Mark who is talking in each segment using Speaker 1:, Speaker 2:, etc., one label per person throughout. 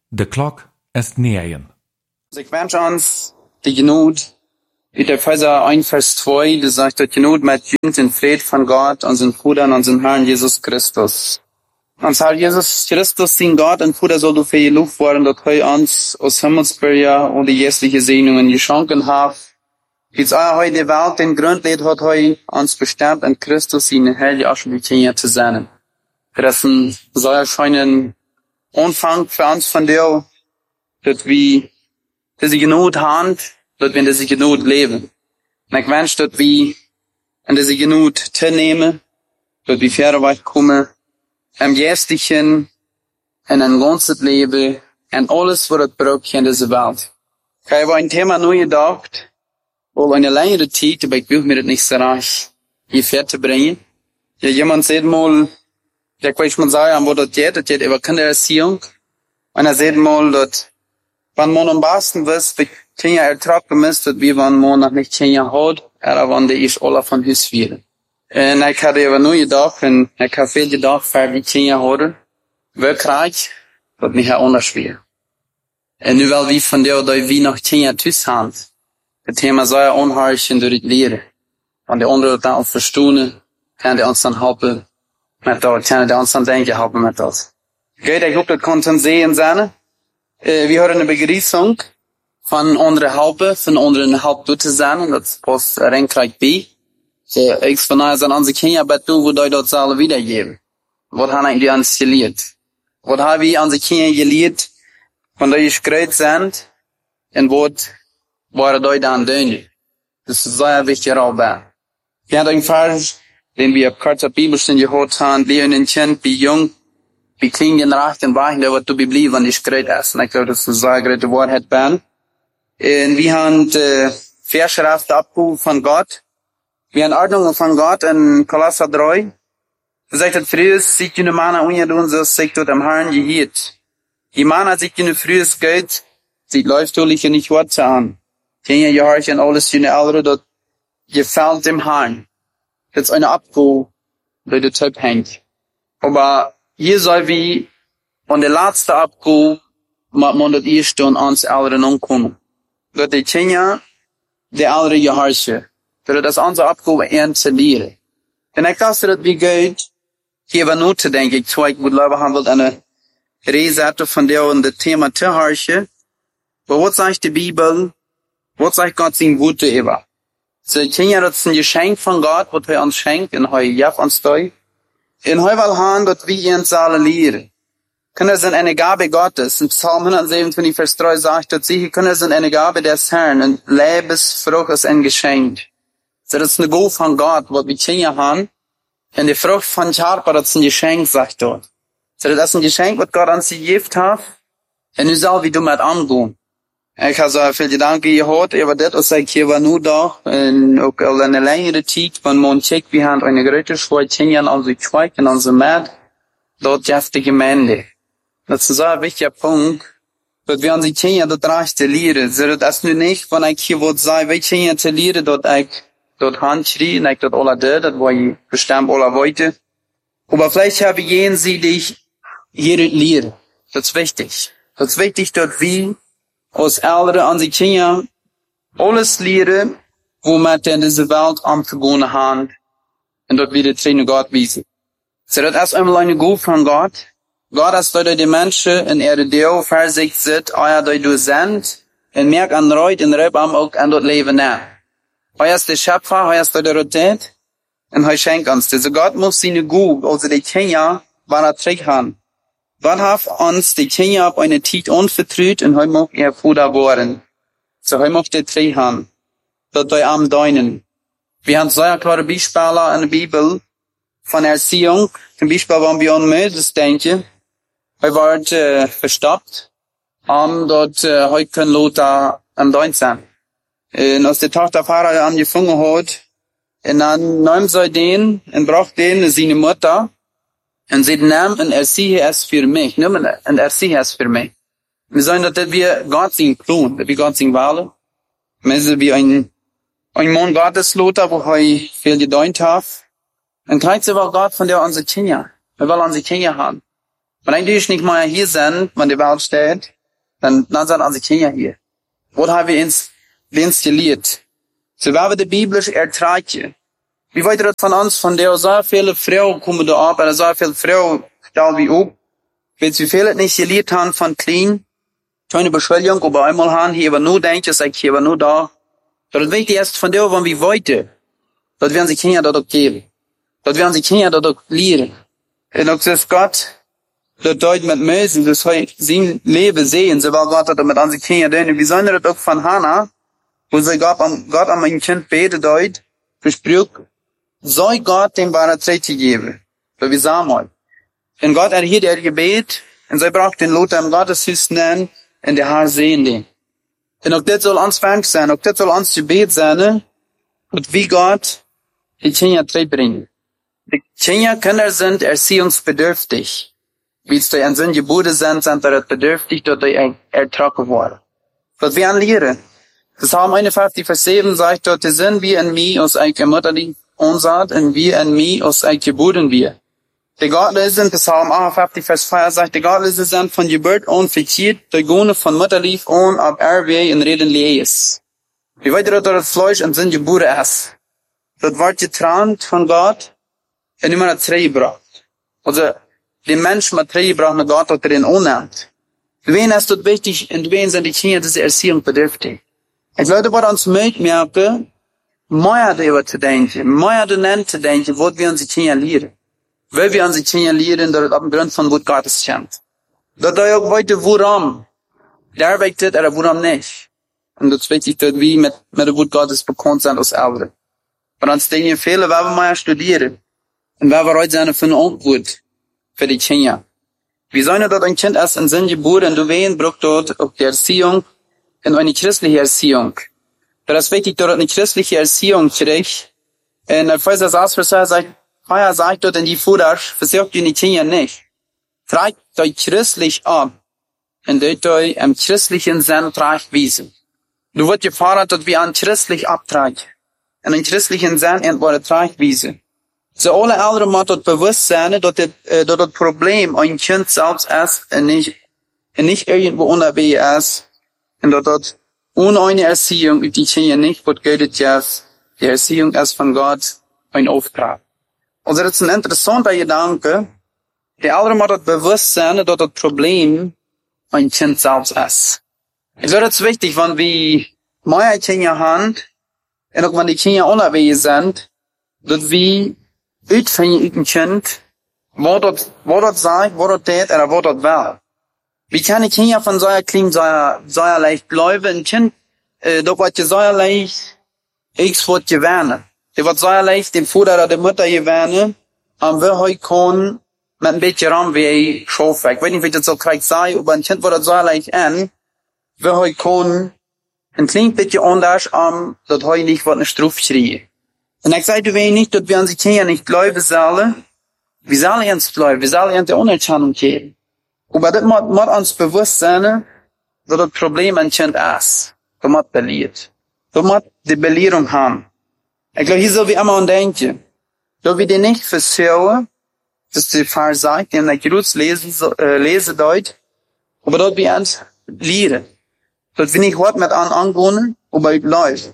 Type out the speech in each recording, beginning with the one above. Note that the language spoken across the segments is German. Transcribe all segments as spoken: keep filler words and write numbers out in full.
Speaker 1: De klok est negen.
Speaker 2: Dus ik wens ons die genoeg, uit Epheser één vers twee, dat zegt dat genoeg met junt en vrede van God, onze Bruder en onze Herrn Jesus Christus. Ons Herr Jesus Christus, zijn God en Bruder, soll du vergeloofd worden, dat hij ons aus Himmelsbürger und die geestliche Segnungen geschenken hat. Als er heute die Welt den Grund legt, hat er uns bestimmt, in Christus seine heilige Aschenbekenner zu sein. Das ist ein sehr schöner Anfang für uns von dir, dass wir diese Genot haben, dass wir in diese Genot leben. Und ich wünsche, dass wir in diese Genot teilnehmen, dass wir verweit kommen, im Geistlichen, in ein ganzes Leben, in alles, was es braucht in dieser Welt. Ich habe ein Thema neu gedacht, wohl eine längere Zeit, aber ich will mir das nicht so reich hier fertig bringen. Ja, jemand sagt mal, ja, ich weiß mal sagen, wo das geht, das geht über Kindererziehung. Und er sagt mal, dass, wenn man am besten wisst, wie Kinder ertragen müssen, dass wir, wenn man noch nicht Kinder hat, er wenn die ist alle von Hus werden. Und ich hatte aber nur gedacht, und ich habe viel gedacht, für die Kinder haben, wirklich, wird mich auch anders schwer. Und nu weil wir von der, dass wir noch Kinder Hus haben, das Thema sehr unheimlich durch die Lehre. Und die anderen dann auch verstehen, können die uns dann helfen mit das, können die uns dann denken helfen mit das. Gut, ich hoffe, das konnten sehen sein. Äh, wir hören eine Begrüßung von unseren Helfer, von unseren Hauptleuten sein, das passt Renkreich B. So, ich von daher sind unsere Kinder, aber du, wo die dort alle wiedergeben. Was haben eigentlich uns gelehrt? Was haben wir unsere Kinder gelehrt, von der ich gerecht sind, und was waren die dann tun? Das ist sehr wichtig, Rabbi. Wir haben einen Vers, den wir auf kurzer Bibelstunde gehört haben, wie ein Kind, wie jung, wie klein gerecht und wachen, der wird du bleiben, wenn ich gerecht ist. Und ich glaube, das ist eine sehr gute Wahrheit bin. Und wir haben die Verschrift abgeholt von Gott. Wir haben Ordnungen von Gott in Kolosser drei. Er sagt, dass früher sich die Männer ungetun, so sich dort am Herrn gehielt. Die Männer sich die früher Geld, sie läuft durch nicht Wort an. Die gehorchen alles die Ältere, dort gefällt dem Herrn. Das ist eine Abgo, die der Typ hängt. Aber hier soll wie, und der letzte Abgo, mag man das erste und ans Ältere umkommen. Dort die Kinder, der Ältere gehorchen. Dat das onze opgave ernst te leren. En ik dacht dat wie goed, hier war nur zu denken, ich zwei gut Leute haben wollt eine Reseite von der und das Thema zu herrschen. Aber was sagt die Bibel? Was sagt Gott sein Gute über? So, ich kenne ja, das ist ein Geschenk von Gott, was er uns schenkt, und er jaft uns da. Und er will haben, dass wir uns alle lehren. Kinder sind eine Gabe Gottes. In Psalm hundertsiebenundzwanzig, Vers drei sagt, dass sie, Kinder sind eine Gabe des Herrn, und Lebensfrucht ist ein Geschenk. So, das ist eine Gabe von Gott, was wir Kinder haben. Und die Frucht von Charpa, das ist ein Geschenk, sagt dort. So, das ist ein Geschenk, was Gott uns gegeben hat. Und du sollst, wie du mit umgehen. Ich habe so viel Gedanken gehört, aber das, was ich hier war nur da, und auch eine längere Zeit, wenn man checkt, wir haben eine große Schule Kinder an unsere Zweig, in unserer Mäd, dort ist die Gemeinde. Das ist so ein wichtiger Punkt, dass wir unsere Kinder dort recht lehren. So, das ist nur nicht, wenn ich hier wollte sagen, welche Kinder zu lehren, dort ich dort Hand schrie, und ich dort alle da, das war ich bestimmt alle wollte. Aber vielleicht habe ich jeden sie, die ich hier lehre. Das ist wichtig. Das ist wichtig, dort wie aus Älteren an die Kinder alles lehren, womit wir in dieser Welt umzugehen haben, und dort wieder Tränen Gott wiesen. So, das ist einmal eine Gabe von Gott. Gott ist dort die Menschen in ihrer Deo versicht sind, euer dort du sind, und merkt an Reut und Rebam auch an dort Leben nach. Hij is de Schöpfer, hij is de Autorität, und hij schenkt uns. Also Gott muss seine Gabe, also die Kinder, wann er trägt haben. Gott hat uns die Kinder auf eine Zeit unvertraut, und hij mag ihr Vater werden. So, hij mag die trägt haben. Dort bei am Deinen. Wir haben sehr klare Beispiele in der Bibel von Erziehung. Zum Beispiel, wenn wir an Moses denken, hij wird äh, verstoppt, um dort äh, hij können Lothar am Dein sein. Und als die Tochter Pharao angefangen hat, und dann nahm sie den, und brachte den, seine Mutter, und sie nahm, und erziehe es für mich, nimm, und erziehe es für mich. Wir sagen, dass wir Gott sein Plan, dass wir Gott sein Wahlen, wir sind wie ein, ein Mann Gottes Lothar, wo er viel gedeutet hat, und kriegt sie auch Gott von der unsere Kinder, wir wollen unsere Kinder haben. Wenn eigentlich nicht mal hier sind, wenn die Welt steht, Dan, dan zijn onze kinderen hier. Wat hebben we ons, ons geleerd? So, waar we de Bibel ertragen. Wie weet dat van ons, van der so viele vrouwen komen er op, en so viele vrouwen stellen wie op. Weet wie veel het niet geleerd hebben van klein, keine Beschuldigung, aber einmal haben, hier war nur denken, sag ich, hier war nur da. Das wichtig ist von der, wann wir weiter. Das werden sich Kinder dort auch geben. Das werden sich Kinder dort auch lehren. Und auch das Gott, das dort mit Mose, das sein Leben sehen, so war Gott das mit an sich Kinder denn. Wir sollen das auch von Hannah, wo sie Gott an, Gott an mein Kind betet dort, versprüht, soll Gott dem wahre Zeit geben. So wie Samuel. Und Gott erhielt ihr Gebet, und sie braucht den Lothar im Gotteshaus nennen, in der Haar sehen den. Und auch das soll uns Fang sein, auch das soll uns Gebet sein, und wie Gott die Kinder bringen. Die Kinder, Kinder sind erziehungsbedürftig. Wie es in sind Geburten sind, sind sie bedürftig, dass sie ertragen worden. Was wir anlehren. Das haben einundfünfzig Vers sieben sagt, dort sind wir in mir aus einer Mutter, die uns hat, und wir in mir aus einer Geburten wir. Die Gottlösen, Psalm achtundfünfzig Vers vier sagt, die Gottlösen sind von Geburt an verkehrt, die Gune von Mutterlief an ab R W in Reden Lees. Wie weit dass das Fleisch und sind Geburt ist. Das wird getrennt von Gott und immer eine Treue braucht. Also, der Mensch mit Treue braucht eine Gott, der ihn unnimmt. Wen ist das wichtig und wen sind die Kinder diese Erziehung bedürftig? Ich glaube, was uns mitmerken, mehr darüber zu denken, mehr darüber zu denken, was wir unsere Kinder lehren. Weil wir unsere Kinder lehren, dass es auf dem Grund von Wort Gottes kennt. Dass da auch weiter, woran der arbeitet oder woran nicht. Und das ist wichtig, dass wir mit, mit dem Wort Gottes bekannt sind als Eltern. Aber uns denken viele, wenn wir mal studieren, und wenn wir heute sind für eine Antwort für die Kinder. Wir sollen dort ein Kind erst in Sinn geboren, und du weißt, braucht dort auch die Erziehung, in eine christliche Erziehung. Das ist wichtig, dort eine christliche Erziehung kriegt. Und Epheser sechs Vers sagt, Feier sagt dort in die Futter, versucht ihr die Kinder nicht. Treibt euch christlich ab, und dort euch im christlichen Sinn tragt wiesen. Du wird gefordert, dass wir an christlich abtragen. In einem christlichen Sinn entweder tragt wiesen. So alle Eltern muss dort bewusst sein, dass das, äh, dass das Problem ein Kind selbst ist, und nicht, und nicht irgendwo unterwegs ist, und dass dort ohne eine Erziehung die Kinder nicht, was gilt jetzt, die Erziehung ist von Gott ein Auftrag. Also das ist ein interessanter Gedanke. Die Eltern muss dort bewusst sein, dass das Problem ein Kind selbst ist. Ich glaube, das ist wichtig, wenn wir mehr Kinder haben, und auch wenn die Kinder unterwegs sind, dass wir uitvinden uit een kind, wat dat, wat dat sagt, wat dat deed, en wat dat wel. Wie kann ein Kind von so einer kleinen, so einer, so einer leicht bleiben, ein Kind, äh, da wird ja so einer leicht, ich wird gewähnen. Der wird so einer leicht dem Vater oder der Mutter gewähnen, und wir heute können mit ein bisschen Raum wie schaffen. Ich weiß nicht, wie das so gleich sei, aber ein Kind wird so leicht an, wir heute können ein kleines bisschen anders, um, dass heute nicht wird eine Strufe schreien. Und ich sage, du weißt nicht, dass wir unsere Kinder nicht glauben sollen. Wir sollen uns glauben, wir sollen uns die Unerkennung geben. Aber das muss, muss uns bewusst sein, dass das Problem ein Kind ist. Das muss belehrt. Das muss die Belehrung haben. Ich glaube, hier soll wir immer denken, dass wir die nicht versuchen, dass die Vers sagt, die in der Gerüß lesen, äh, lesen dort, aber dass wir uns lehren. Dass wir nicht hart mit an angehen, aber ich bleiben.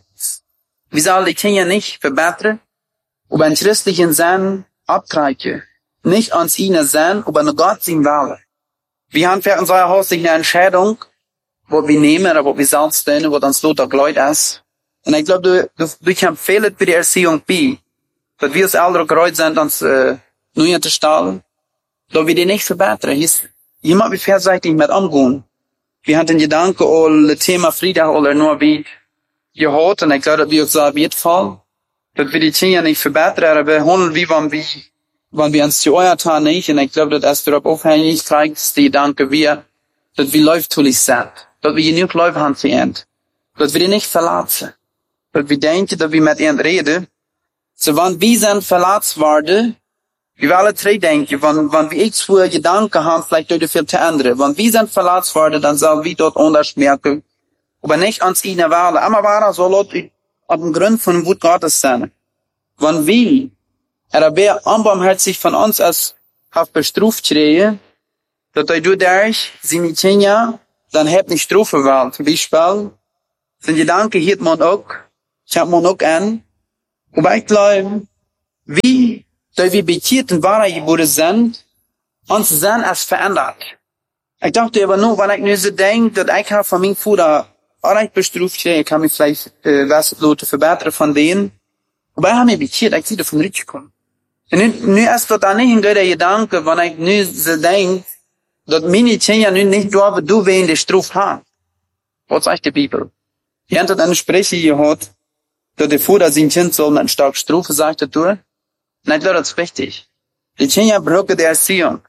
Speaker 2: Wir sollen die Kinder nicht verbessern, aber einen christlichen Sinn abtreiben. Nicht ans ihnen sein, aber an Gott sein wollen. Wir haben für unser Haus eine Entscheidung, wo wir nehmen, aber wo wir selbst tun, wo uns Lothar gleich ist. Und ich glaube, du, du, du kannst viel bei der Erziehung bei, dass wir als Eltern gereit sind, uns äh, neu zu stellen, dass wir die nicht verbessern. Jemand wird vielseitig mit umgehen. Wir haben den Gedanken, all das Thema Frieden oder nur wie gehört, und ich glaube, dass wir uns da wird fallen, dass wir die Kinder nicht verbessern, aber handeln wie wenn wir, wenn wir uns zu euer Tag nicht, und ich glaube, dass es darauf aufhängig kriegt, ist die Gedanke wir, dass wir läuftulich sind, dass wir genug Läufe haben für ihn, dass wir die nicht verlassen, dass wir denken, dass wir mit ihnen reden, so wenn wir sind verletzt worden, wir alle drei denken, wenn, wenn wir x für Gedanken haben, vielleicht durch viel zu ändern, wenn wir sind verletzt worden, dann sollen wir dort anders merken, aber nicht ans ihnen wählen. Aber war so laut, auf dem Grund von dem Wort Gottes sein. Wenn wir, er wäre unbarmherzig von uns als haft bestruft kriegen, dass er durch seine Kinder dann heb nicht Strophe wel. Zum Beispiel, zijn Gedanken hielt man auch, ich hab man auch an, aber ich glaube, wie, da wir bekeert und Wahrheit geboren sind, uns sind es verändert. Ich dachte aber nur, wenn ich nur so denke, dass ich von meinem Vater Arbeit bestruft habe, ich kann mich vielleicht äh, was Leute verbessern von denen, aber ich habe mich bekeert, ich sehe davon richtig kommen. Und nu, nu ist das dann nicht ein guter Gedanke, wenn ich nur so denke, dass meine Kinder nun nicht dürfen, du wen die Strophe haben. Was sagt die Bibel? Ihr habt eine Spreche gehört, dass der Vater sein Kind soll mit stark Strophe sagt, du? Nein, ich glaube, das ist wichtig. Die Kinder brauchen die Erziehung.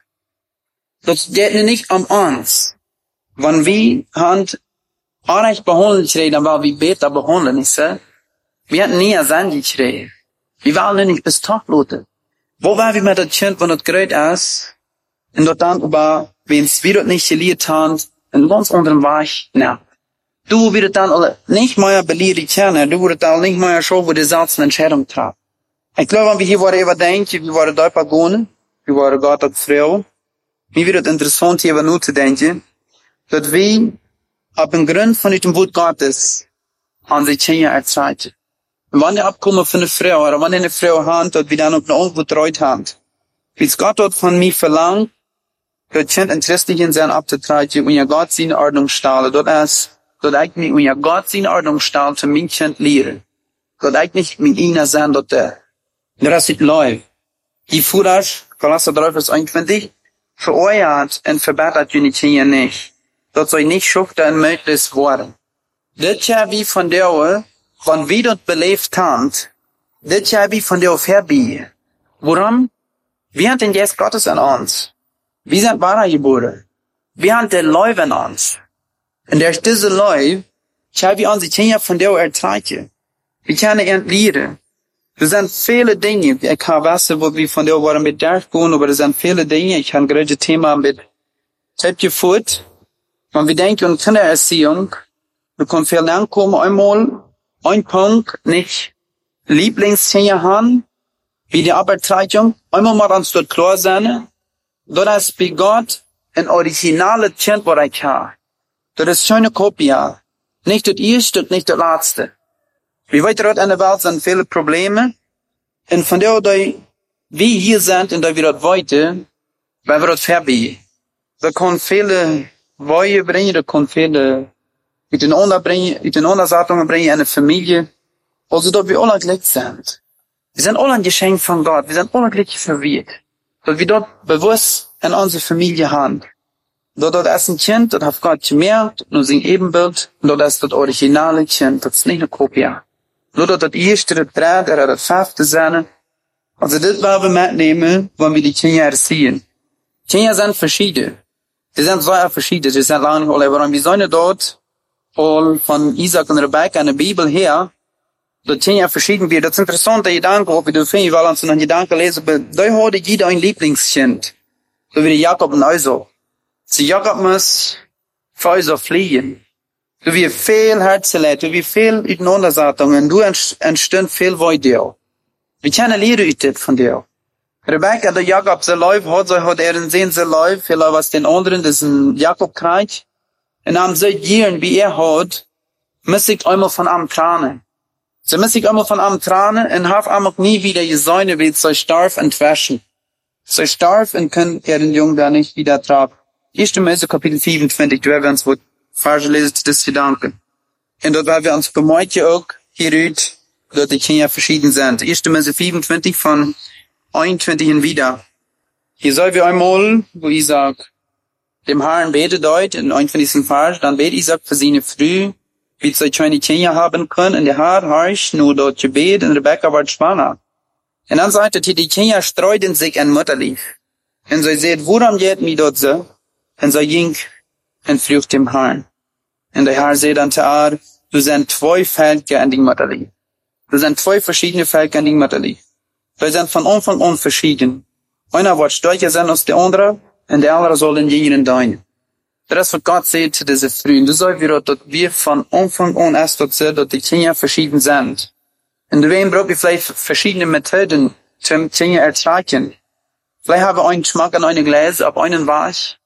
Speaker 2: Das geht nicht um uns. Wenn wir Hand Arrecht behandelt reden, weil wir Beter behandeln, ist es? Wir hatten nie sandig reden. Wir wollen nicht bis Tag loten. Wo waren wir mit dem Kind, wenn das groß ist? Und dort dann, aber, wenn es wir das nicht gelehrt haben, in ganz anderen Weg, na. Du wirst dann nicht mehr belehrt kennen, du wirst dann nicht mehr schon, wo die selbst eine Entscheidung traf. Ich glaube, wenn wir hier waren überdenken, wir waren da begonnen, wir waren Gott und Frau, mir wird es interessant, hier nur zu denken, dass wir auf dem Grund von dem Wort Gottes an sich Kinder erzeugen. Und wenn die Abkommen von einer Frau, oder wenn eine Frau hat, dass wir dann auch noch betreut haben, wie es Gott dort von mir verlangt, das Kind interessiert in sein abzutreiben und ja Gott seine Ordnung stellen, dort ist, dort ich mich und ja Gott seine Ordnung stellen, zu mein Kind lehren. Dort ich nicht mit ihnen sein, dort der. Das ist läuft. Die Führer, Kolosser drei, Vers einundzwanzig, vereuert und verbessert die Kinder nicht. Dat soll nicht schüchtern möglichst worden. Das ja wie von der, wenn wir dort belebt haben, das ja wie von der vorbei. Warum? Wir haben den Geist Gottes an uns. Wir sind wahrer geboren. Wir haben den Läuf an uns. Und durch diese Läuf, ja wie unsere Kinder von der ertragen. Wir können ihn lehren. Es sind viele Dinge, ich kann wissen, wo wir von der waren mit durchgehen, aber es sind viele Dinge, ich habe gerade ein Thema mit Tippgeführt. Wenn wir denken an Kindererziehung, wir können viel ankommen, einmal, ein Punkt, nicht Lieblingskinder haben, wie die Abtreibung, einmal mal uns dort klar sein, dass bei Gott ein originales Kind, was ich habe. Das ist keine Kopie. Nicht das erste, nicht das letzte. Wie weit dort in der Welt sind viele Probleme, und von der, dass wir hier sind, und dass wir dort weiter, weil wir dort vorbei. Da können viele Wehe brengen, da können viele miteinander brengen, miteinander Sachen brengen in eine Familie. Also, dass wir alle glücklich sind. Wir sind alle ein Geschenk von Gott. Wir sind alle glücklich verwirrt. Dass wir dort bewusst in unsere Familie haben. Dort, dort ist ein Kind, das hat Gott gemerkt, nur sein Ebenbild, und dort ist das originale Kind, das ist nicht eine Kopie. Nur dort das erste, das dritte, oder das fünfte sein. Also, das wollen wir mitnehmen, wenn wir die Kinder erziehen. Kinder sind verschieden. Die sind sehr verschieden. Die sind lange nicht alle, aber wir sollen dort, all von Isaac und Rebecca in der Bibel her, dat Kinder verschieden wird. Das ist interessant, der Gedanke, ob wir du findest, weil uns einen Gedanken lesen, aber da hat jeder ein Lieblingskind. So wie der Jakob und Esau. Sie Jakob muss für Esau fliehen. Du wirst viel Herzeleid, du wirst viel Auseinandersetzungen, du entstehen viel weiter. Wir können lernen von dir. Rebecca, der Jakob, sein Läuf hat, so hat er einen Sinn, sein Läuf, vielleicht was den anderen, das ist ein Jakob-Krieg. Und am seit Jahren, wie er hat, muss ich einmal von am tranen. So muss ich einmal von am tranen und habe einmal nie wieder gesäune, wie so starf und waschen. So starf und kann er den Jungen da nicht wieder tragen. erste Mose Kapitel fünfundzwanzig, da werden wir uns was falsch lesen, das Gedanken. Und dort werden wir uns bemerken auch, hier rüht, dass die Kinder verschieden sind. erste Mose fünfundzwanzig von einundzwanzig hin wieder. Hier soll wir einmal, wo Isaac dem Herrn betet dort, in einundzwanzigsten Vers, dann betet Isaac für seine Früh, wie sie keine Kinder haben können, und der Herr herrscht nur dort Gebet, und Rebecca wird schwanger. Und dann sagt er, die Kinder streuten sich in Mutterlieb. Und sie sagt, woran geht mir dort so? Und sie ging und fragt dem Herrn. Und der Herr sagt dann zu ihr, du sind zwei Völker in die Mutterlieb. Du sind zwei verschiedene Völker in die Mutterlieb. Wir sind von Anfang an verschieden. Einer wird stärker sein als der andere, und der andere soll in jenen deinen. Das ist, was Gott sagt zu diesen Frühen. Du sollst wieder, dass wir von Anfang an erst dort sind, dass die Kinder verschieden sind. Und deswegen brauchen wir vielleicht verschiedene Methoden, zum Kinder ertragen. Vielleicht haben wir einen Geschmack an einem Glas, ab einem Weich.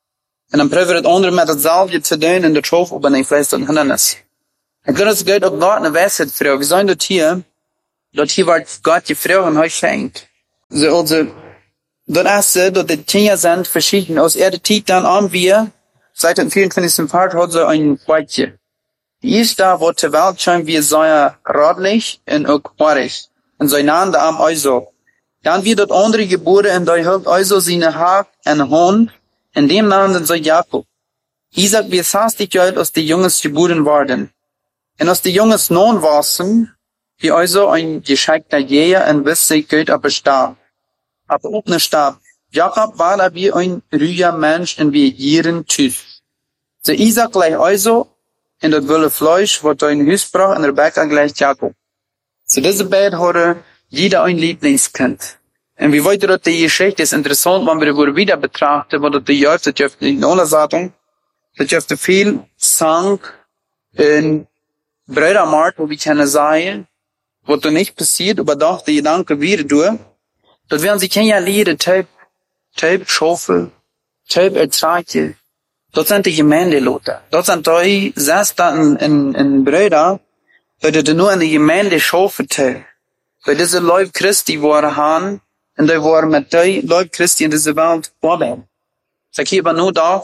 Speaker 2: En dan probeer het andere met hetzelfde te doen en de trof op een vlees en hindernis. Ik geloof dat het ook God een wijsheid vrouw. We zijn dat hier, dat hier wordt God je vrouw en hij schenkt. Ze also, dat is ze, dat de dingen zijn verschieden. Als er de tijd dan aan weer, seit dem vierundzwanzigsten Part hat sie ein Weitje. Die eerste wordt terwijl zijn wir sehr radlich en ook haarig. En zijn naam de am also. Dan wird dat andere geboren en daar hult also seine Haag en Hond. En dem namen sie Jakob. Isaac wird zestig Jahre als die Jungs geboren worden. En als die Jungs non waren, wie also ein gescheikter Jäger en wist sich Gott aber starb. Aber auch nicht starb. Jakob war er wie ein ruhiger Mensch en wie ihren Typ. So Isaac gleich also, en dat wilde Fleisch, wat er in Huis bracht, en Rebecca gleich Jakob. So diese beiden hadden jeder ein Lieblingskind. En wie weiter dat die Geschichte ist interessant, wenn wir die wieder betrachten, wat dat die juist, dat juist in Onderzatung, dat juist viel Sang in Brüdermarkt, wo wir können sagen, wat er nicht passiert, aber doch die Gedanken wieder durch, dat werden sie kennen ja leren, typ, typ Schaufel, typ Ertragje. Dat zijn de gemeendeloten. Dat zijn die zesde in, in Brüder, dat het nur in de gemeinde schaufelt. Weil diese Leute Christi waren han, en die waren met die Leute Christi in deze Welt worden. Dus ik heb nu daar,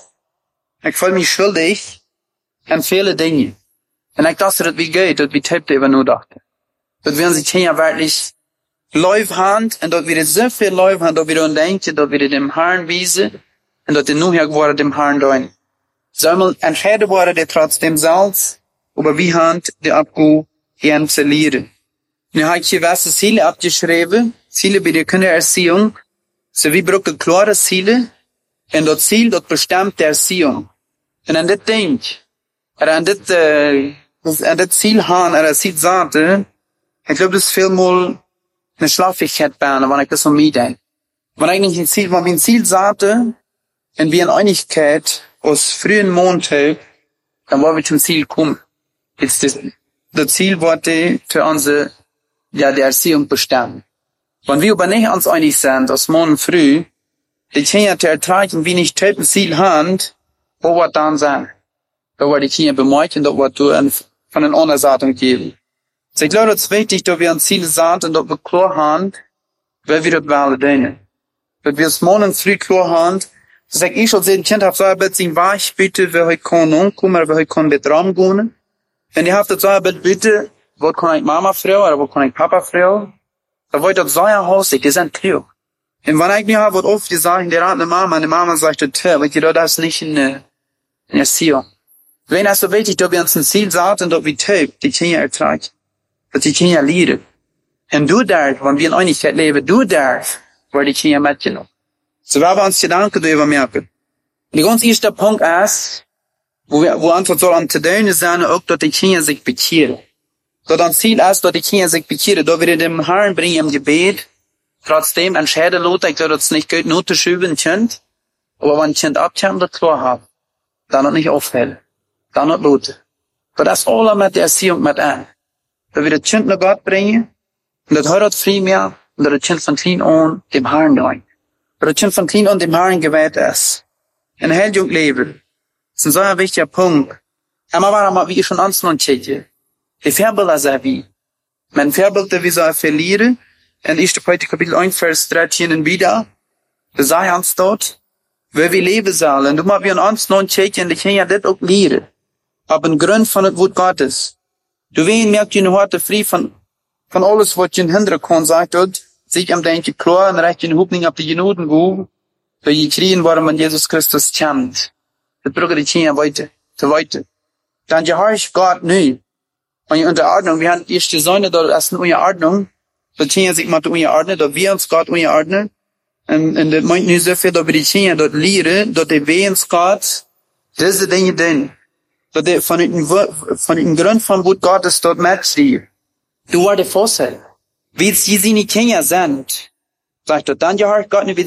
Speaker 2: ik voel me schuldig aan vele dingen. En ik dacht dat het wie geht, dat we typ even nu dachten. Dat we ons hier wirklich Leute haben, en dat we so viel Leute haben, dat we dan denken, dat we dem Herrn wiesen, en dat die nu hier geworden dem Herrn doen. Zomaar entscheiden worden die trotzdem zelfs, aber wie hand die abgo gern zu leren. Nu heb ik je gewisse Ziele abgeschreven, Ziele bij de kindererziehung, so wie brokken klare Ziele, en dat Ziel dat bestemmt de Erziehung. En aan dit denk, er aan dit, uh, aan dit Ziel gaan, er aan Ziel zaten, ik geloof dat is veel meer een Schlafigkeit bijna, wanneer ik dat zo meedenk. Wanneer ik niet een Ziel, wanneer we een Ziel zaten, en wie een Einigkeit, aus frühen Montag, dann wollen wir zum Ziel kommen. Jetzt das, das Ziel wurde für unsere, ja, die Erziehung bestimmt. Wenn wir aber nicht uns einig sind, aus morgen früh, die Kinder zu ertragen, wie nicht ein Ziel haben, wo wird dann sein? Da wird die Kinder bemerken, da wird du von einer anderen Seite geben. Also ich glaube, es ist wichtig, dass wir ein Ziel sagen und dass wir klar haben, weil wir das wollen dienen. Wenn wir es morgen früh klar haben, dus ik eerst al zei, kind heeft zo een zijn wacht bitte, waar hij kon omkomen, waar hij kon bedraam gaan. En die heeft het zo een bitte, wat kan ik mama vrouw, of wat kan ik papa vrouw. Dan wordt dat zo een huis, die zijn trouw. En wanneer ik nu heb wat oft gezegd, die raad de mama, en de mama zegt het trouw, want je dat is niet in de Erziehung. Wenn es so wichtig, dass wir uns ein Ziel sagen, dass wir taub, die Kinder ertragen, dass die Kinder lieben. Und du darfst, wenn wir in Einigkeit leben, du darfst, weil die Kinder mitgenommen. So werden wir uns Gedanken darüber merken. Der ganz erste Punkt ist, wo wir, wo einfach soll an zu tun sein, auch, dass die Kinder sich bekehren. Dass ein Ziel ist, dass die Kinder sich bekehren, dass wir dem Herrn bringen im Gebet, trotzdem entscheiden lassen, ich glaube, dass es nicht gut nur zu schüben, ein Kind, aber wenn ein Kind abkommt, das klar hat, dann nicht aufhören, dann nicht lassen. Das ist alles mit der Erziehung mit an. Dass wir das Kind nach Gott bringen, und das hört frei mehr, und das Kind von klein an dem Herrn nehmen. Dass das Kind von klein an dem Herrn gewählt ist. Ein Heilung leben. Das ist ein so ein wichtiger Punkt. Aber warum, wie ich schon anzunehmen, die Vorbilder sind wie. Mein Vorbilder, wie soll er verlieren, in erster Petrus Kapitel eins, Vers dreizehn und wieder, da sei uns dort, weil wir leben sollen. Du machst wie ein anzunehmen, und ich kann ja das auch lehren. Aber ein Grund von dem Wort Gottes. Du wen merkt ihr heute frei von, von alles, was ihr hindern kann, sagt dort, sich am Denken klar und recht in Hoffnung auf die Genoten go, weil ihr kriegen, warum man Jesus Christus kennt. Das braucht die Kinder weiter, zu weiter. Dann gehorcht Gott nu. Und in der Ordnung, wir haben erst die Sonne, da ist eine Ordnung, da Kinder sich mal ordnen, da wir uns Gott ordnen, und, und das meint nicht so viel, da wir die Kinder dort lehren, da die wir uns Gott, diese Dinge denn, da die von den, von den Grund von Wort Gottes dort mitschrieben. Du war der Vorteil. Wie sie seine Kinder sind, sagt er, dann gehört Gott nicht, wie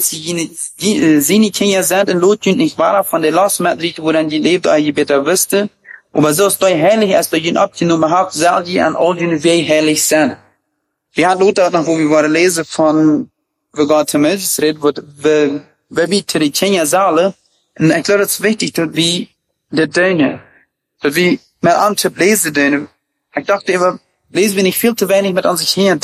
Speaker 2: sie seine Kinder sind, und lot nicht wahr von der Last mitriechen, wo dann die lebt, als je besser wüsste, aber so ist doch heilig, als du ihn abgenommen habt, soll die an all den Wegen heilig sein. Wir hatten Lothar noch, wo wir waren lesen von, wo Gott zum Menschen redet, wo, wo wir zu den Kinder sagen, Und ich glaube, das ist wichtig, dass wir das tun. Dass wir mal anfangen lesen tun. Ich dachte immer, lesen wir nicht viel zu wenig mit an sich hin.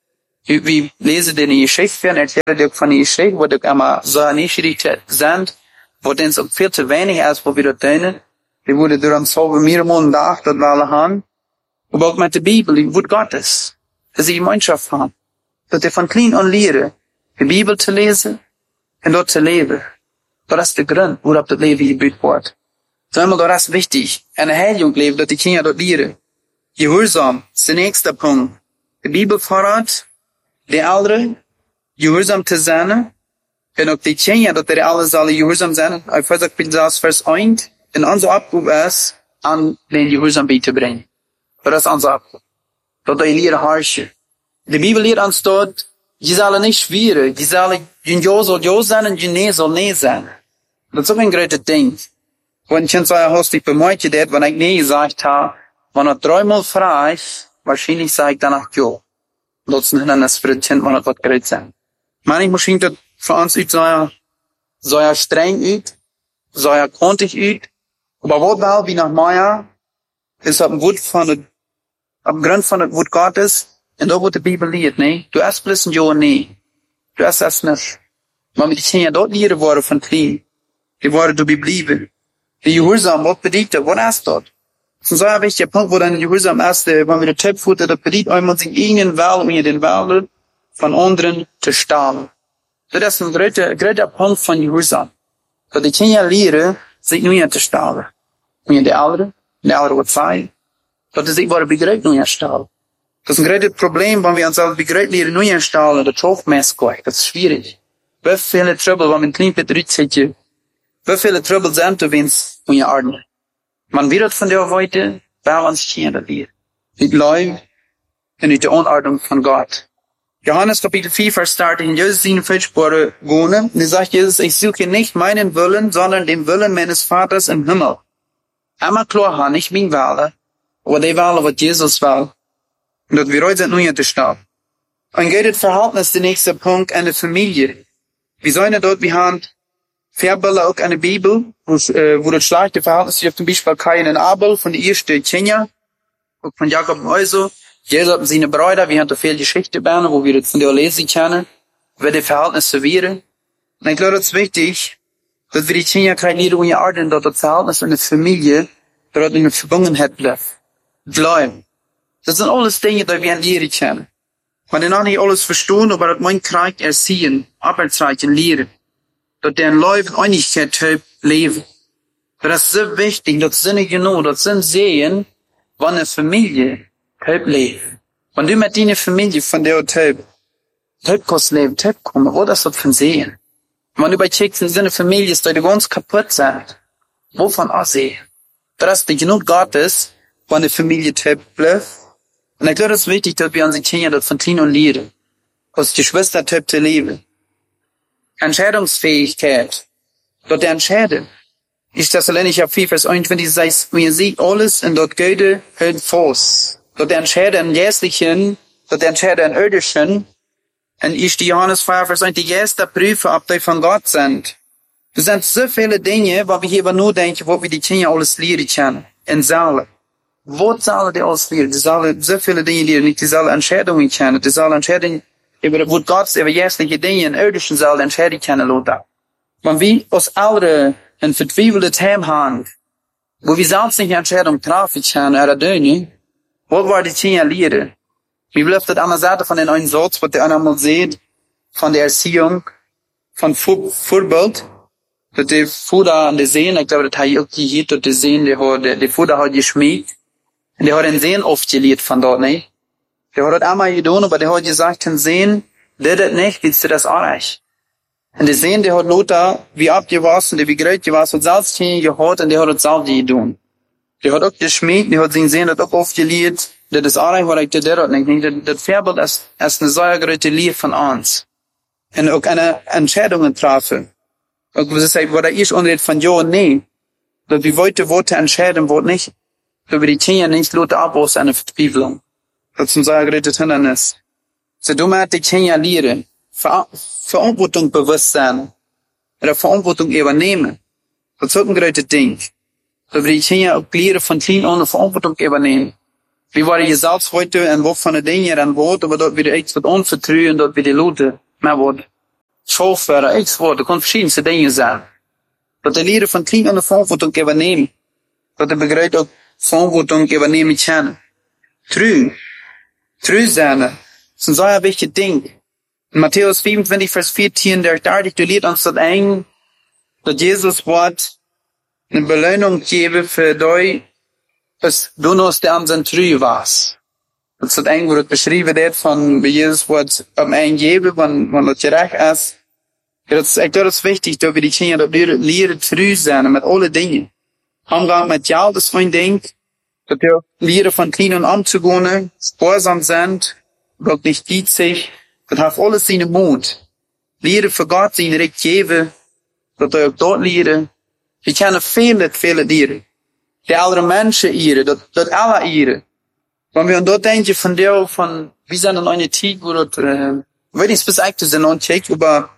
Speaker 2: Wir lesen die Geschichte, erklären dir von der Geschichte, wo die immer so nicht sind, wo denn so viel zu wenig ist, wo wir das tun. Wir wurden durch uns so mehr Monate nach, dass wir alle haben. Aber auch mit der Bibel, die Wort Gottes, dass sie Gemeinschaft haben. Dass wir von klein an lernen, die Bibel zu lesen und dort zu leben. Das ist der Grund, worauf das Leben gebaut wird. So einmal, das ist wichtig. Eine Heilung leben, dass die Kinder dort lernen. Gehorsam ist der nächste Punkt. Die Bibel verrat, die Älteren, gehorsam zu sein, und auch die Kinder, dass die alle sollen gehorsam sein. Ich weiß, ich bin das Vers eins, und unsere Aufgabe ist, an den Gehorsam beizubringen. Das ist unsere Aufgabe. Dort die Lehre herrschen. Die Bibel lehrt uns dort, die sollen nicht schwierig, die sollen, die Ja soll Ja sein und die Nee soll Nee sein. Das ist auch ein großes Ding. Wenn ich so ein Host, ich bemerke das, wenn ich Nee gesagt habe, wenn er dreimal fragt, wahrscheinlich sage ich danach Ja. Nutzen Hindernis für das Kind, wenn er was gerät sein. Manchmal scheint das für uns ut so ja, so ja streng ut, so ja kontig ut, aber wo war, wie nach Maya, ist ab dem Wort von der, ab dem Grund von der Wort Gottes, und da wo die Bibel liegt, ne? Du hast bloß ein Ja und Nee. Du hast das nicht. Wenn wir die Kinder dort lehren worden von klein, die worden du bleiben. Die Gehorsam, was bedeutet das? Was ist dort? Das ist ein sehr wichtiger Punkt, wo dann die Gehorsam ist, wenn wir den Tipp fuhren, das bedeutet einmal sich eigenen Wahl, um den Wahl von anderen zu stahlen. Das ist ein großer, großer Punkt von Gehorsam. Dass die Kinder lehren, sich nur zu stahlen. Und die Älteren, die Älteren wird sein, dass sie sich begreifen, nur zu stahlen. Das ist ein großes Problem, wenn wir uns als begreifen, lehren, nur zu stahlen, das ist gleich. Das ist schwierig. Wie viele Trouble, wenn man klein betrügt sich, wie viele Trouble sind, wenn es um die Arten. Man wird von der Weite, weil uns Kinder lehren. Nicht Leu und nicht die Unordnung von Gott. Johannes Kapitel vier, Vers dreizehn, Jesus siebenundvierzig Worte wohnen. Und er sagt Jesus, ich suche nicht meinen Willen, sondern den Willen meines Vaters im Himmel. Einmal klar haben, nicht mein Wille, aber die Wille, was Jesus will. Und dass wir heute sind, nur zu starten. Ein gutes Verhältnis, der nächste Punkt, an der Familie. Wir sollen dort, wir haben Vorbilder auch an der Bibel, wo, äh, wo das schlechte Verhältnis ist, zum Beispiel Kain und Abel von der ersten Kinder, auch von Jakob und Esau. Jesus hat seine Brüder, wir haben da viel Geschichte bei, wo wir das von der lesen können, wie die Verhältnisse wären. Und ich glaube, das ist wichtig, dass wir die Kinder keine Niederung erarten, dass das Verhältnis in der Familie, dass in der Verbundenheit bleibt. Bleiben. Das sind alles Dinge, die wir lernen können. Man kann auch nicht alles verstehen, aber das man kriegt erziehen, Arbeitsreichen lehren. Dass der Leute Einigkeit hat, leben. Das ist so wichtig, das sind genau, das sind sehen, wann eine Familie hat leben. Wenn du mit deiner Familie von der Typ, Typ kannst leben, Typ kommen, wo das für ein Sehen? Wenn du bei Chicks in seine Familie ist, die ganz kaputt sind, wovon auch sehen? Das ist die Genug Gottes, wenn die Familie Typ bleibt. Und ich glaube, das ist wichtig, dass wir unsere Kinder dort von Tino lehren. Aus die Schwester Typ zu leben. Entscheidungsfähigkeit. Dort der Entscheiden. Ich das allein, ich habe vier Vers einundzwanzig, sagt, mir sieht alles und dort Göde hält Fuß. Dort der Entscheiden Jährlichen, dort der Entscheiden Irdischen. Und ich, die Johannes vier Vers eins, die erste Prüfe, ob die von Gott sind. Es sind so viele Dinge, wo wir hier nur denken, wo wir die Kinder alles lehren können. In Saale. Wo sollen die alles lehren? Die sollen so viele Dinge lehren, nicht die sollen Entscheidungen kennen. Die sollen Entscheidungen über das Wort Gottes, über jährliche Dinge in irdischen sollen Entscheidungen kennen, Leute. Wenn wir aus allen und vertwiebelte Themen haben, wo wir selbst nicht Entscheidungen treffen können, oder Dinge, wo wir die Kinder lehren? Wie bleibt das an der Seite von den einen Satz, was der einer mal sieht, von der Erziehung, von Vor Vorbild, dass der Vater an der Sehen, ich glaube, das hat auch gehört, dass der Sehen, der hat, der Vater hat geschmied, und der hat den Sehen oft gelehrt von dort, ne? Der hat das einmal getan, aber der hat gesagt, den Sehen, der das nicht, willst du das auch nicht. Und der Sehen, der hat Lothar, wie abgewaschen, der wie groß gewaschen, hat selbst hingehört, und der hat das selbst getan. Der hat auch geschmied, der hat den Sehen, das auch oft gelehrt, der das auch nicht, weil der hat nicht, das, das Vorbild ist, ist eine sehr große Lehre von uns. Und auch eine Entscheidung treffen. Und was sagt, wo der ist unredet von Ja und Nee. Dass wir heute Worte entscheiden, wo nicht. Dass wir die Kinder nicht Lothar ab aus einer Verzweiflung. Das ist ein sehr großes Hindernis. So, du musst die Kinder lehren, Ver Verantwortung bewusst sein, oder Verantwortung übernehmen. Dat is ook een grote ding. Dat we die kinderen ook leren van klein aan de verantwoording übernehmen. Wie waren jezelf heute en wat van de dingen en wat, aber dat we er iets wat onvertrouwen, dat we die Leute mehr wat schoffen, iets wat, dat kan verschillende dingen zijn. Dat de leren van klein aan de verantwoording übernehmen. Dat de begrijpt ook verantwoording übernehmen kennen. True. True zijn. Dat is een zeer wichtig ding. In Matthäus vierentwintig, vers vierzehn, der dertig, leert ons dat ein, dat Jesus wat een beloning geven voor die, als du nog de aan zijn true was. Dat is dat ein, waar het beschreven wordt van, bij Jezus wat om een geven, van, van dat je recht is. Ja, dat is, ik denk dat is wichtig, dat we die kinderen dat leren, leren true zijn, met alle dingen. Omgang met jou, dat is mijn ding. Dat we leren van klein aan te gaan, sparsam zijn, ook niet gietzig. Dat heeft alles zijn moed. Leren voor God zijn recht geven. Dat we ook dort leren. Je kan veel, veel leren. De andere mensen hier, dat, dat alle hier. Wanneer we dort denken van deel van, wie zijn dan een tijd, wo dat, uh, weet niet specifiek te zijn ontdekt, maar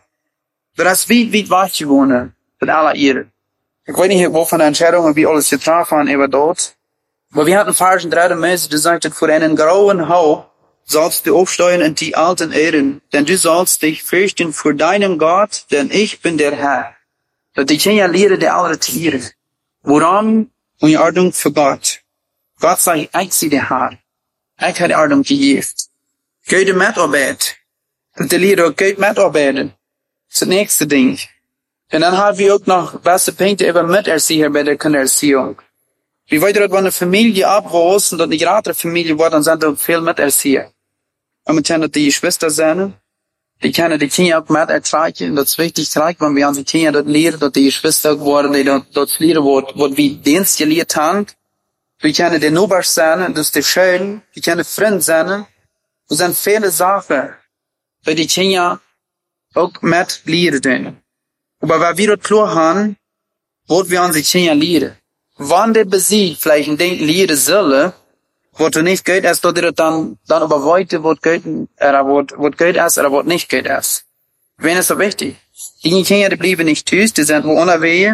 Speaker 2: er is wie, wie wacht gewonnen. Dat alle hier. Ik weet niet, wat van de entscheidungen wie alles getroffen haben über dort. Aber wir hatten Versen drei Messe, die sagt, vor einen grauen Hau sollst du aufstehen in die alten Ehren, denn du sollst dich fürchten vor deinem Gott, denn ich bin der Herr. Dat ik ja leren de andere tieren. Waarom? Om je ordnung voor God. God zegt, ik zie de Herr. Ik heb de ordnung gegeven. Kun je met arbeid. Dat de leren ook kun je met arbeiden. Dat is het nächste ding. En dan hebben we ook nog beste punten over miterziehen bij de kindererziehung. Wie weten dat wanneer een familie abwoest en dat niet grotere familie wordt, dan zijn er ook veel miterziehen. En we kennen dat die Geschwister zijn. Die kennen die kinderen ook met ertragen. Dat is wichtig, want we aan die kinderen dat leren, dat die Geschwister ook worden, die dat, dat leren wordt, wat we dienst geleerd hebben. We kennen de nobers zijn, dus de schön, we kennen vrienden zijn. Er zijn vele zaken, waar die kinderen ook met leren doen. Maar waar we dat klar hebben, wat we aan die kinderen leren. Wanneer de bezie vielleicht een ding leren zullen, wat er niet goed is, dat er dan, dan überweiten, wat goed, er wat, wat goed is, er wat niet goed is. Wen is dat wichtig? Die kinderen blijven niet thuis, die zijn wel onderweg,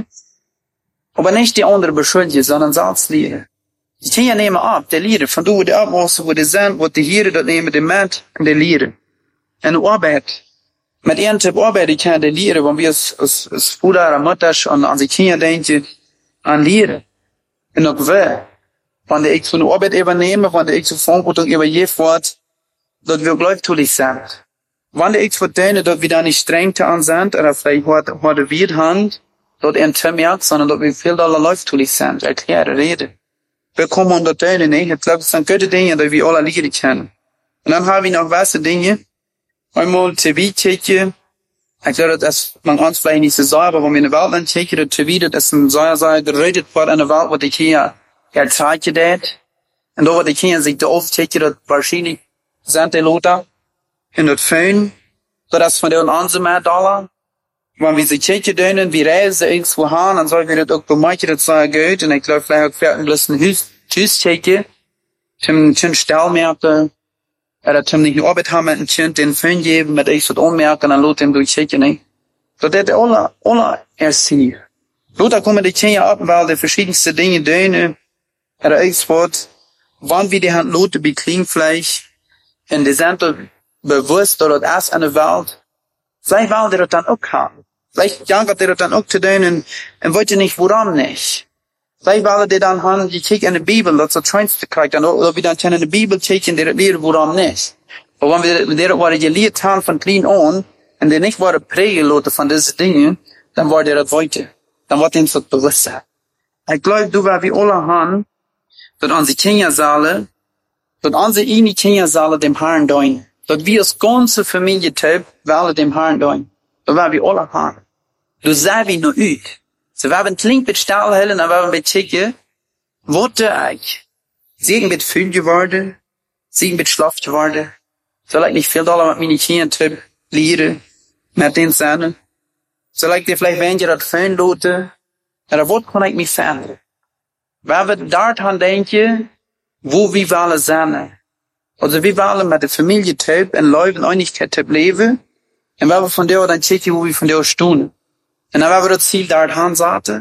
Speaker 2: aber nicht die anderen beschuldigen, sondern selbst leren. Die kinderen nemen ab, die leren, van door de opwassen, waar die zijn, wat die heren, dat nemen die met, en die leren. En de arbeid. Met één type arbeid, die kan die leren, want we als, als, als vader en moeders, en aan die kinderen denken, aan leren. En ook wij. Wanneer ik zo'n arbeid übernemen, wanneer ik zo'n verantwoording übergeven word, dat we blijftoelig zijn. Wanneer ik vertellen, dat we daar niet streng aan zijn, of vielleicht hadden we het hand, dat een te merkt, sondern dat we veel dollar blijftoelig zijn. Erklären, reden. We komen ondertussen, nee, het blijft zijn goede dingen, dat we alle leren kennen. En dan hebben we nog weiße dingen. Einmal T V checken. Ik glaube, dat is man ons vielleicht niet zo sagen, aber wenn wir in de Welt checken, dat T V, dat is een sehr, sehr geredet wordt in de Welt, wat ik hier ertragen deed. En door wat ik hier zich te aufchecken, dat waarschijnlijk zijn die Leute in het fijn, dat is van de onze meer dollar. Wenn wir sie checken doen, wir reisen irgendwo hin, dann sollen wir das auch bemerken, das sei gut. Und ich glaube, vielleicht auch vielleicht ein bisschen Hüs, Hüs checken, zum, zum Stellmerken, oder zum nicht eine Arbeit haben mit dem Kind, den Föhn geben, mit ich was ummerken, dann lot ihm durchchecken, ne? So, das ist alle, alle erst hier. Lothar kommen die Kinder ab, weil die verschiedenste Dinge tun, oder ich was, wann wir die Hand Lothar bekriegen vielleicht, und die sind bewusst, dass das an der Welt, vielleicht wollen die das dann auch haben. Vielleicht jagen die das dann auch zu tun, und, und wollen nicht, warum nicht? Vielleicht wollen die dann haben, die kicken in die Bibel, das ist das Schönste kriegt, dann, oder wir dann können in die Bibel kicken, die das lehren, warum nicht? Aber wenn wir, die das waren gelehrt haben von klein an, und die nicht waren prägen lassen von diesen Dingen, dann war der das weiter. Dann wird ihm das bewusst sein. Ich glaube, du, weil wir alle haben, dass unsere Kindersäle, dass unsere eine Kindersäle dem Herrn dienen. Dass wir als ganze Familie typ, weil dem Herrn dienen. Das weil wir alle haben. Du sagst wie nur ut. So, wir haben klink mit Stahlhellen, aber wir haben mit Chicke, wurde ich, siegen mit Fühl geworden, siegen mit Schlaf geworden, soll ich nicht viel Dollar mit meinen Kindern typ, lieren, mit den Zähnen. Soll ich dir vielleicht weniger das Föhn loten, oder was kann ich mich verändern? Weil wir dort an denken, wo wir wollen sein. Also wir wollen mit der Familie typ, in Leuven Einigkeit typ leben, und weil wir von der dann checken, wo wir von der stehen. Und dann werden wir das Ziel dort ansetzen,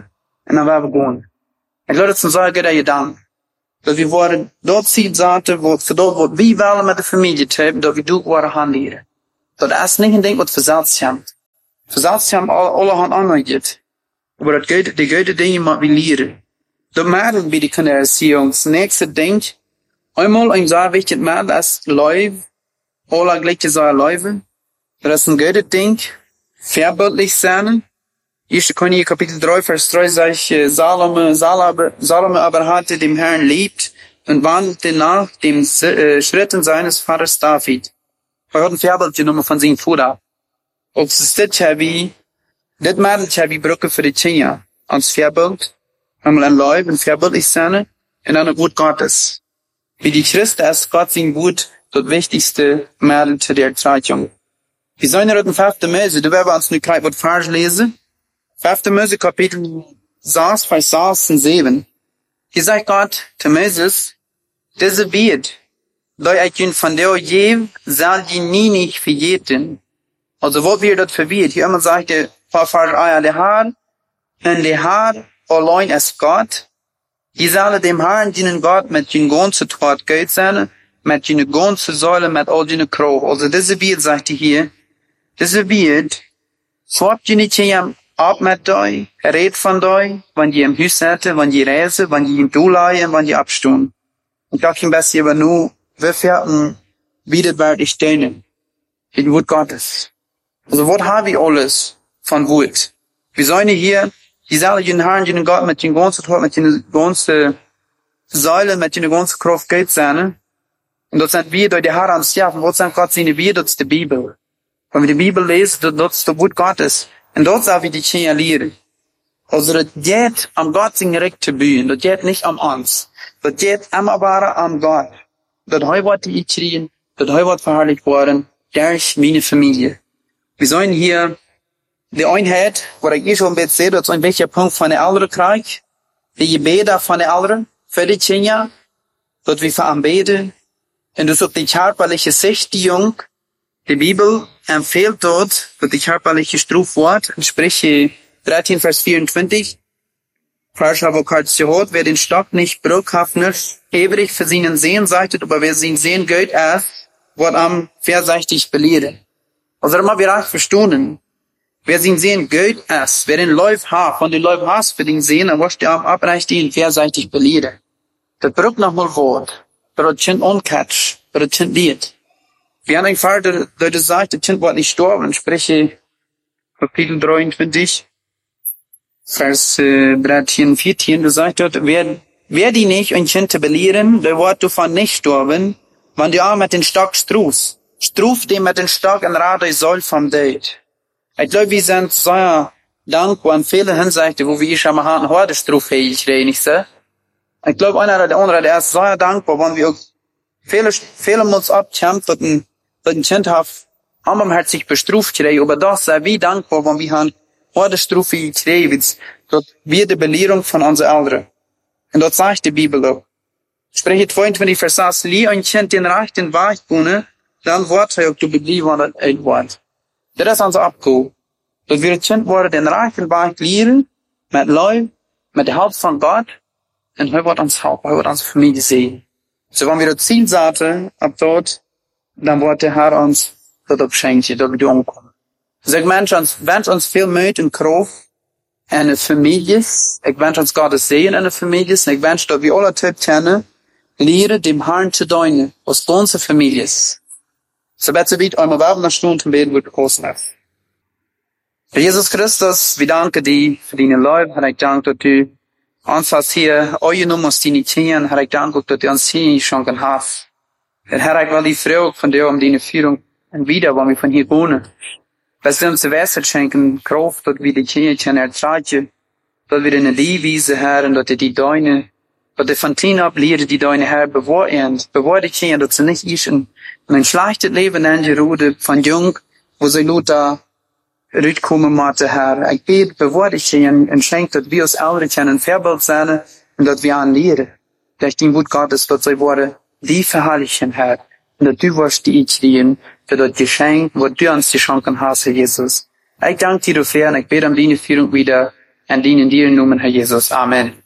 Speaker 2: En dan waren we gewoon. Ik geloof dat ze zeggen dat je dan. Dat we worden dort ziet zaten, voor dat wat we willen met de familie te hebben, dat we doen worden gaan leren. Dat is niet een ding wat verzeld komt. Verzeld komt alle hand aangeeft. Maar dat goede, de goede dingen moet we leren. Dat maakt bij de kindererziehung. Het nächste ding, eenmaal een zeer wichtig maakt is Leuf, alle gleiche zijn Leuven. Dat is een goede ding, verbildlich zijn. Eerste Könige Kapitel drei, Vers drei sagt, Salome, Salome, Salome aber hatte dem Herrn liebt und wandelte nach den äh, Schritten seines Vaters David. Hij had een voorbeeld genomen van zijn vader. Ook dit hebben, dit maakt hebben brokken voor de kinderen. Als voorbeeld, eenmaal een Leib, een voorbeeld is zijn, en dan een woord Gottes. Wie die Christen is Gott zijn woord het wichtigste maakt te der Erziehung. Wir zijn er uit een vijfde Mose, da werden wir uns nu krijgen wat vers lezen. Vijfde Mose Kapitel zes, Vers zes en zeven. Hier sagt Gott zu Moses, diese wird, da ich ihn von der gebe, soll die nie nicht vergeten. Also, wo wir dort verwirrt? Hier immer sagt der Vers eins, der Herr, und der Herr allein ist Gott. Die sollen dem Herrn dienen Gott mit den ganzen Tod Gott sein, mit den ganzen Säulen, mit all den Kraft. Also, diese wird, sagt er hier, diese wird, so habt ihr nicht hier ab mit euch, red von euch, wenn ihr im Haus seid, wenn ihr reisen, wenn ihr im Duleihen, wenn ihr abstehen. Und da kann besser aber nur, wir werden widerwärtig stehen. In Wort Gottes. Also, was haben wir alles von Wort? Wir sollen hier, die sollen den Herrn, den Gott mit den ganzen Tod, mit den ganzen Säulen, mit den ganzen Kraft Gott sein. Und dort sind wir durch die Herr ans Jahr, und was sagt Gott, sind wir, das ist die Bibel. Wenn wir die Bibel lesen, das ist das Wort Gottes. En dat zou we die Kinder leren. Also dat gaat am Gott zijn recht te buen. Dat gaat niet am ons. Dat gaat immer bare am Gott. Dat hij wordt uitschreien. Dat hij wordt verherrlicht worden. Durch meine Familie. Wir sollen hier die Einheit, wo ich eh schon ein bisschen sehe, dat is een beetje Punkt van de ouderen krijg. Die gebeden van de ouderen. Voor die Kinder. Dat we veranbeden. En dus ook die körperliche Sichtung. Die Bibel empfiehlt dort, dass die körperliche Strafwort, in Sprüche dreizehn, Vers vierundzwanzig, falsch habe ich gehört, wer den Stock nicht bruchhaft nicht ewig für seinen Sehen seitet, aber wer sein Sehen geht erst, wird am verseichtig belieren. Also immer wir auch verstanden, wer sein Sehen geht erst, wer den Läuf hat, von den Läuf hast für den Sehen, dann wirst du am abreich den verseichtig belieren. Das braucht noch mal Wort, das Kind unkatsch, das Kind lied. Wir haben einen Fall, der, der sagt, das Kind wird nicht sterben. Ich spreche Kapitel dreiundzwanzig, Vers äh, dreizehn, vierzehn, der sagt dort, wer, wer die nicht ein Kind zu belehren, der wird davon nicht sterben, wenn du auch mit den Stock strufst. Struf dem mit den Stock ein Rad soll vom Date. Ich glaube, wir sind sehr dankbar an viele Hinsichten, wo wir schon mal hatten, heute struffähig reden, nicht so? Ich glaube, einer oder andere, der ist sehr dankbar, wenn wir auch viele, viele uns abkämpfen, dat een kind heeft allemaal herzlich bestraft gekregen, aber das zijn we dankbaar, want we gaan harde straffen gekregen, dat wir de belehrung van onze ouderen. En dat zegt de Bibel ook. Spreche tweeëntwintig vers zes, lie een kind den rechten Weg wonen, dan wordt hij ook te beleven wat het uit wordt. Dat is onze opgave. Dat we het kind worden den rechten Weg leren, met lui, met de hulp van God, en hij wordt ons helpen, hij wordt onze familie zien. So, wenn wir das Ziel zaten, ab dort, dann wird der Herr uns dort abschenken, dort wieder umkommen. Also ich wünsche uns, wünsche uns viel Mut und Kraft in der Familie. Ich wünsche uns Gottes Segen in der Familie. Und ich wünsche, dass wir alle Typen kennen, lernen, dem Herrn zu dienen, aus unserer Familie. So bitte wieder einmal warten, eine Stunde und beten wird großen Herr. Jesus Christus, wir danken dir für deine Liebe. Herr, ich danke, dass du uns hast hier, euer Nummer aus deinen Tieren. Herr, ich danke, dass du uns hier schon hast. Herr, ich will die Frau von dir um deine Führung und wieder, wenn wir von hier wohnen. Dass wir uns die Weisheit schenken, Kraft, dass wir die Kindchen ertragen, dass wir in der Liebe, Herr, und dass die Deine, dass die von Tien ab lehren, die Deine, Herr, bewahren, bewahren die Kinder, dass sie nicht ist in ein schlechtes Leben in die Rude von Jung, wo sie nur da rüberkommen müssen, Herr. Ich bete, bewahren die Kinder und schenkt, dass wir als Eltern ein Vorbild sein und dass wir an lehren. Dass die Wut Gottes, dass sie worden, die verherrlichen, Herr, und dass du wirst die Ideen für das Geschenk, wo du uns die Chancen hast, Herr Jesus. Ich danke dir dafür und ich bete um deine Führung wieder en dienen dir in Namen Herr Jesus. Amen.